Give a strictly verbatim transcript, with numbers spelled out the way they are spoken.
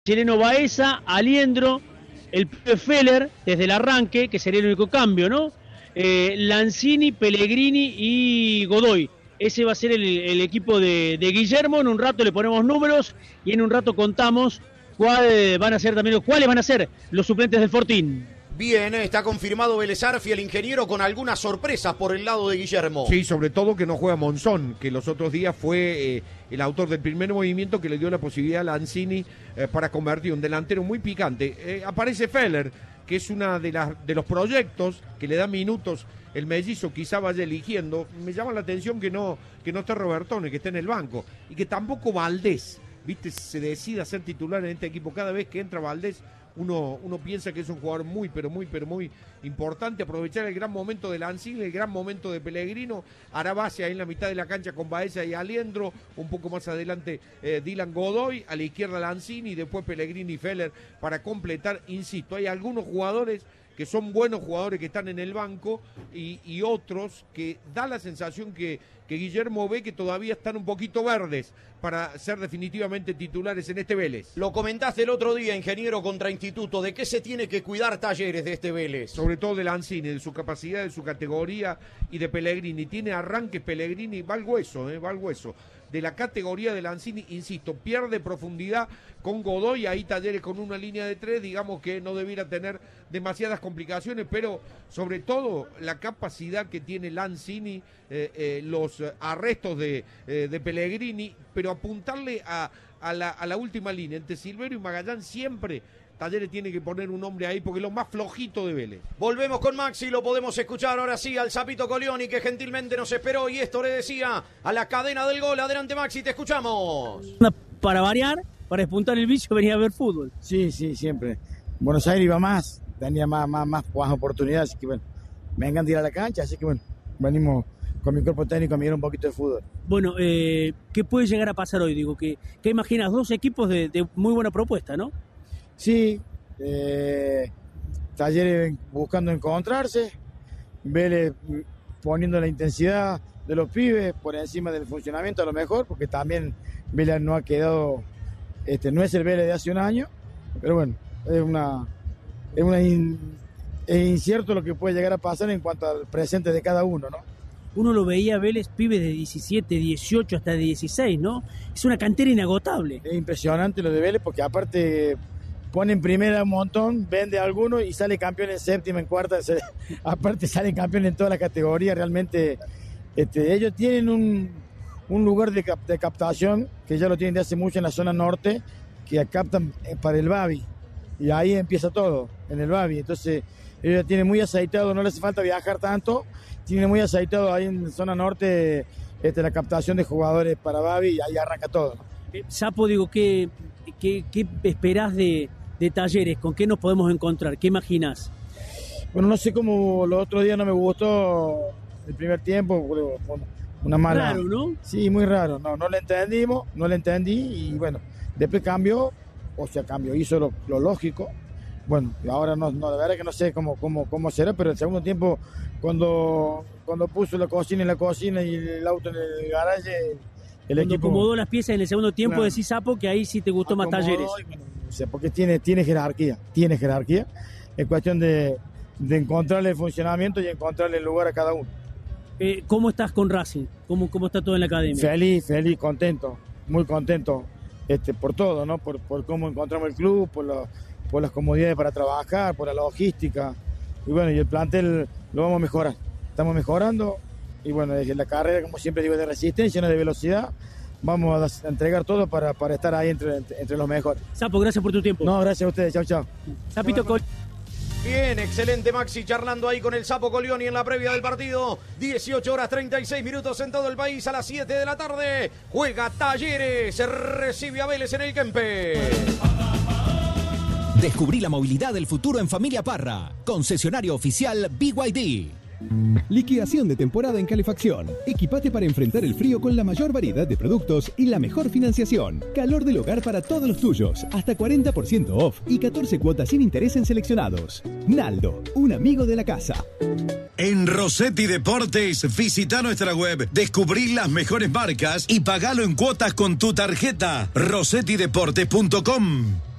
Chileno Baeza, Aliendro, el pibe Feller desde el arranque, que sería el único cambio, ¿no? Eh, Lanzini, Pellegrini y Godoy. Ese va a ser el, el equipo de, de Guillermo. En un rato le ponemos números y en un rato contamos cuál van a ser también, cuáles van a ser los suplentes del Fortín. Bien, está confirmado Vélez Arfi, el ingeniero, con algunas sorpresas por el lado de Guillermo. Sí, sobre todo que no juega Monzón, que los otros días fue eh, el autor del primer movimiento que le dio la posibilidad a Lanzini eh, para convertir un delantero muy picante. Eh, aparece Feller, que es una de las de los proyectos que le da minutos el mellizo, quizá vaya eligiendo. Me llama la atención que no, que no esté Robertone, que esté en el banco, y que tampoco Valdés, viste, se decida ser titular en este equipo. Cada vez que entra Valdés, Uno, uno piensa que es un jugador muy, pero muy, pero muy importante. Aprovechar el gran momento de Lanzini, el gran momento de Pellegrino. Hará base ahí en la mitad de la cancha con Baeza y Aliendro. Un poco más adelante eh, Dylan Godoy. A la izquierda Lanzini y después Pellegrini y Feller para completar. Insisto, hay algunos jugadores que son buenos jugadores que están en el banco y, y otros que da la sensación que, que Guillermo ve que todavía están un poquito verdes para ser definitivamente titulares en este Vélez. Lo comentaste el otro día, ingeniero, contra Instituto. ¿De qué se tiene que cuidar Talleres de este Vélez? Sobre todo de Lanzini, de su capacidad, de su categoría y de Pellegrini. Tiene arranques Pellegrini, va al hueso, eh, va al hueso. De la categoría de Lanzini, insisto, pierde profundidad con Godoy, ahí Talleres con una línea de tres, digamos que no debiera tener demasiadas complicaciones, pero sobre todo la capacidad que tiene Lanzini, eh, eh, los arrestos de, eh, de Pellegrini, pero apuntarle a, a, la, a la última línea, entre Silverio y Magallán siempre. Talleres tiene que poner un hombre ahí porque es lo más flojito de Vélez. Volvemos con Maxi, lo podemos escuchar ahora sí al Sapito Colioni, que gentilmente nos esperó y esto le decía a la cadena del gol. Adelante Maxi, te escuchamos. Para variar, para despuntar el bicho, venía a ver fútbol. Sí, sí, siempre. Buenos Aires iba más, tenía más, más, más, más oportunidades, así que bueno, me encanta ir a la cancha, así que bueno, venimos con mi cuerpo técnico a mirar un poquito de fútbol. Bueno, eh, ¿qué puede llegar a pasar hoy? Digo, que, que imaginas dos equipos de, de muy buena propuesta, ¿no? Sí, eh, Talleres buscando encontrarse, Vélez poniendo la intensidad de los pibes por encima del funcionamiento a lo mejor, porque también Vélez no ha quedado, este, no es el Vélez de hace un año, pero bueno, es una, es una in, es incierto lo que puede llegar a pasar en cuanto al presente de cada uno, ¿no? Uno lo veía Vélez pibes de diecisiete, dieciocho hasta de dieciséis, ¿no? Es una cantera inagotable. Es impresionante lo de Vélez porque aparte pone en primera un montón, vende a algunos y sale campeón en séptima, en cuarta, se, aparte salen campeón en toda la categoría. Realmente este, ellos tienen un, un lugar de, cap, de captación que ya lo tienen de hace mucho en la zona norte, que captan para el Babi y ahí empieza todo, en el Babi. Entonces ellos ya tienen muy aceitado, no les hace falta viajar tanto, tienen muy aceitado ahí en zona norte este, la captación de jugadores para Babi y ahí arranca todo, ¿no? Eh, Sapo, digo, ¿qué, qué, qué esperás de, de Talleres? ¿Con qué nos podemos encontrar? ¿Qué imaginás? Bueno, no sé cómo los otros días no me gustó el primer tiempo, una mala... Raro, ¿no? Sí, muy raro, no, no le entendimos, no le entendí y bueno, después cambió, o sea, cambió, hizo lo, lo lógico. Bueno, ahora no, no, la verdad que no sé cómo, cómo, cómo será, pero el segundo tiempo, cuando, cuando puso la cocina en la cocina y el auto en el garaje, el Cuando equipo acomodó las piezas en el segundo tiempo, claro, decís, Sapo, que ahí sí te gustó más Talleres. Bueno, o sea, porque tiene, tiene jerarquía, tiene jerarquía, es cuestión de, de encontrarle el funcionamiento y encontrarle el lugar a cada uno. Eh, ¿Cómo estás con Racing? ¿Cómo, ¿Cómo está todo en la academia? Feliz, feliz, contento, muy contento este, por todo, ¿no? Por, por cómo encontramos el club, por, lo, por las comodidades para trabajar, por la logística. Y bueno, y el plantel lo vamos a mejorar. Estamos mejorando y bueno, desde la carrera, como siempre digo, de resistencia, no de velocidad. Vamos a entregar todo para, para estar ahí entre, entre, entre los mejores. Sapo, gracias por tu tiempo. No, gracias a ustedes. Chao, chao. Sapito Col... Bien, excelente Maxi charlando ahí con el Sapo Colioni en la previa del partido. dieciocho horas treinta y seis minutos en todo el país a las siete de la tarde. Juega Talleres, recibe a Vélez en el Kempe. Descubrí la movilidad del futuro en Familia Parra. Concesionario oficial B Y D. Liquidación de temporada en calefacción. Equipate para enfrentar el frío con la mayor variedad de productos y la mejor financiación. Calor del hogar para todos los tuyos. Hasta cuarenta por ciento off y catorce cuotas sin interés en seleccionados. Naldo, un amigo de la casa. En Rossetti Deportes, visita nuestra web, descubrí las mejores marcas y pagalo en cuotas con tu tarjeta. rossetti deportes punto com.